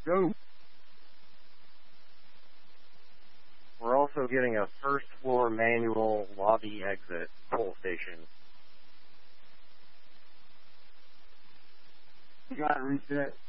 Go. We're also getting a first floor manual lobby exit pull station. You gotta reset.